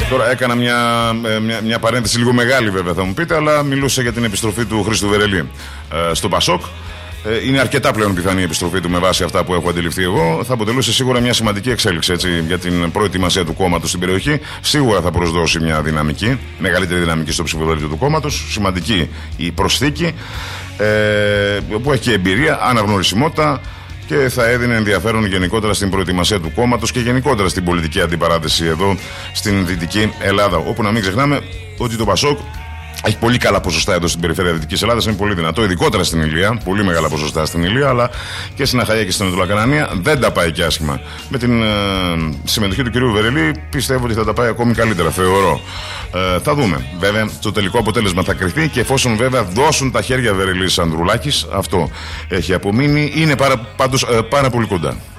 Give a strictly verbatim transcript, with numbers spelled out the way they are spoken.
Τώρα έκανα μια, μια, μια παρένθεση λίγο μεγάλη, βέβαια, θα μου πείτε, αλλά μιλούσα για την επιστροφή του Χρήστου Βερελή ε, στο Πασόκ. Ε, είναι αρκετά πλέον πιθανή η επιστροφή του με βάση αυτά που έχω αντιληφθεί εγώ. Θα αποτελούσε σίγουρα μια σημαντική εξέλιξη, έτσι, για την προετοιμασία του κόμματος στην περιοχή. Σίγουρα θα προσδώσει μια δυναμική, μεγαλύτερη δυναμική στο ψηφοδέλτιο του κόμματος. Σημαντική η προσθήκη, ε, που έχει και εμπειρία, αναγνωρισιμότητα και θα έδινε ενδιαφέρον γενικότερα στην προετοιμασία του κόμματος και γενικότερα στην πολιτική αντιπαράθεση εδώ στην Δυτική Ελλάδα. Όπου να μην ξεχνάμε ότι το Πασόκ έχει πολύ καλά ποσοστά εδώ στην περιφέρεια Δυτικής Ελλάδας, είναι πολύ δυνατό, ειδικότερα στην Ηλία. Πολύ μεγάλα ποσοστά στην Ηλία, αλλά και στην Αχαΐα και στην Ανατολοκανανία δεν τα πάει και άσχημα. Με την ε, συμμετοχή του κυρίου Βερελή πιστεύω ότι θα τα πάει ακόμη καλύτερα, θεωρώ. Ε, θα δούμε. Βέβαια, το τελικό αποτέλεσμα θα κρυφτεί και εφόσον βέβαια δώσουν τα χέρια Βερελής Ανδρουλάκης, αυτό έχει απομείνει, είναι πάρα, πάντως, ε, πάρα πολύ κοντά.